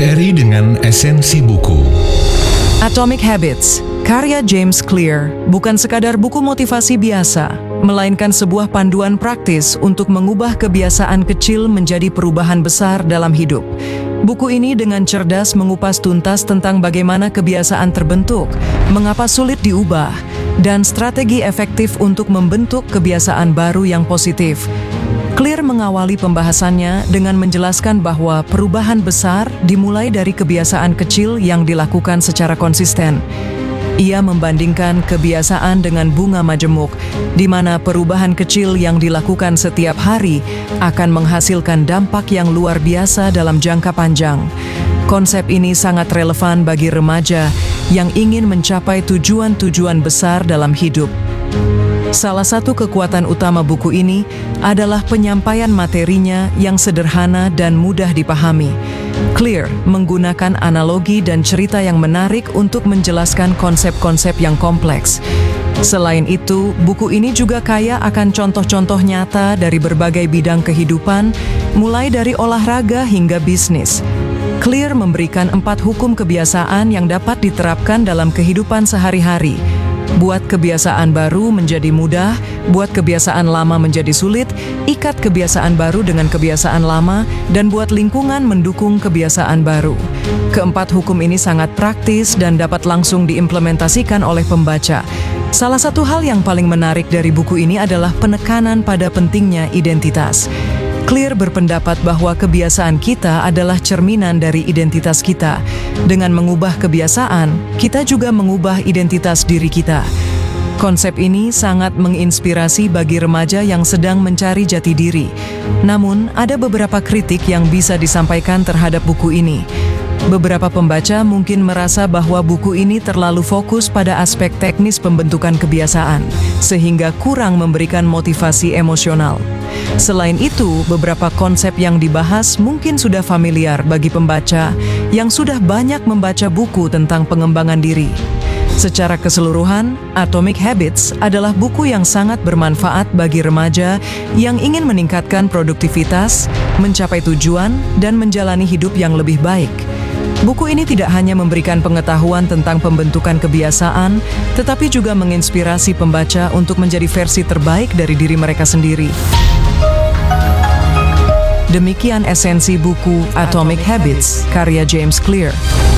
RRI dengan esensi buku. Atomic Habits, karya James Clear, bukan sekadar buku motivasi biasa, melainkan sebuah panduan praktis untuk mengubah kebiasaan kecil menjadi perubahan besar dalam hidup. Buku ini dengan cerdas mengupas tuntas tentang bagaimana kebiasaan terbentuk, mengapa sulit diubah, dan strategi efektif untuk membentuk kebiasaan baru yang positif. Clear mengawali pembahasannya dengan menjelaskan bahwa perubahan besar dimulai dari kebiasaan kecil yang dilakukan secara konsisten. Ia membandingkan kebiasaan dengan bunga majemuk, di mana perubahan kecil yang dilakukan setiap hari akan menghasilkan dampak yang luar biasa dalam jangka panjang. Konsep ini sangat relevan bagi remaja yang ingin mencapai tujuan-tujuan besar dalam hidup. Salah satu kekuatan utama buku ini adalah penyampaian materinya yang sederhana dan mudah dipahami. Clear menggunakan analogi dan cerita yang menarik untuk menjelaskan konsep-konsep yang kompleks. Selain itu, buku ini juga kaya akan contoh-contoh nyata dari berbagai bidang kehidupan, mulai dari olahraga hingga bisnis. Clear memberikan 4 hukum kebiasaan yang dapat diterapkan dalam kehidupan sehari-hari. Buat kebiasaan baru menjadi mudah, buat kebiasaan lama menjadi sulit, ikat kebiasaan baru dengan kebiasaan lama, dan buat lingkungan mendukung kebiasaan baru. Keempat hukum ini sangat praktis dan dapat langsung diimplementasikan oleh pembaca. Salah satu hal yang paling menarik dari buku ini adalah penekanan pada pentingnya identitas. Clear berpendapat bahwa kebiasaan kita adalah cerminan dari identitas kita. Dengan mengubah kebiasaan, kita juga mengubah identitas diri kita. Konsep ini sangat menginspirasi bagi remaja yang sedang mencari jati diri. Namun, ada beberapa kritik yang bisa disampaikan terhadap buku ini. Beberapa pembaca mungkin merasa bahwa buku ini terlalu fokus pada aspek teknis pembentukan kebiasaan, sehingga kurang memberikan motivasi emosional. Selain itu, beberapa konsep yang dibahas mungkin sudah familiar bagi pembaca yang sudah banyak membaca buku tentang pengembangan diri. Secara keseluruhan, Atomic Habits adalah buku yang sangat bermanfaat bagi remaja yang ingin meningkatkan produktivitas, mencapai tujuan, dan menjalani hidup yang lebih baik. Buku ini tidak hanya memberikan pengetahuan tentang pembentukan kebiasaan, tetapi juga menginspirasi pembaca untuk menjadi versi terbaik dari diri mereka sendiri. Demikian esensi buku Atomic Habits, karya James Clear.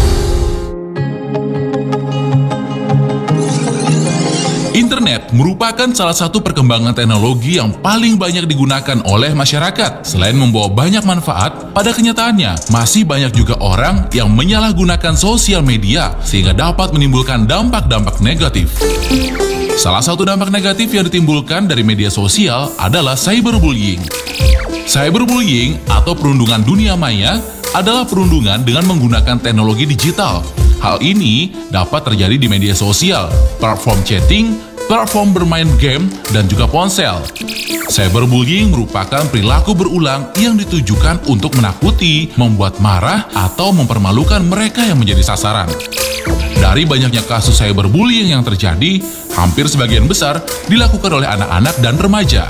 Internet merupakan salah satu perkembangan teknologi yang paling banyak digunakan oleh masyarakat. Selain membawa banyak manfaat, pada kenyataannya masih banyak juga orang yang menyalahgunakan sosial media sehingga dapat menimbulkan dampak-dampak negatif. Salah satu dampak negatif yang ditimbulkan dari media sosial adalah cyberbullying. Cyberbullying atau perundungan dunia maya adalah perundungan dengan menggunakan teknologi digital. Hal ini dapat terjadi di media sosial, platform chatting, platform bermain game, dan juga ponsel. Cyberbullying merupakan perilaku berulang yang ditujukan untuk menakuti, membuat marah, atau mempermalukan mereka yang menjadi sasaran. Dari banyaknya kasus cyberbullying yang terjadi, hampir sebagian besar dilakukan oleh anak-anak dan remaja.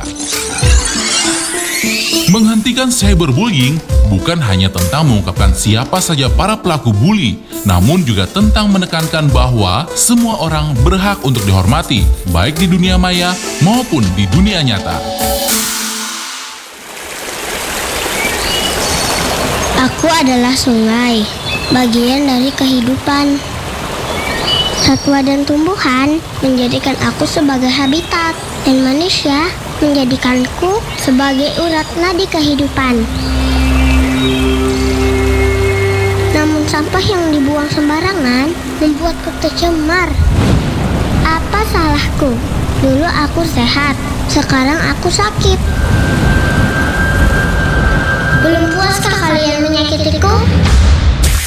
Menghentikan cyberbullying bukan hanya tentang mengungkapkan siapa saja para pelaku bully, namun juga tentang menekankan bahwa semua orang berhak untuk dihormati, baik di dunia maya maupun di dunia nyata. Aku adalah sungai, bagian dari kehidupan. Satwa dan tumbuhan menjadikan aku sebagai habitat, dan manusia menjadikanku sebagai urat nadi kehidupan. Namun sampah yang dibuang sembarangan membuatku tercemar. Apa salahku? Dulu aku sehat, sekarang aku sakit. Belum puaskah kalian menyakitiku?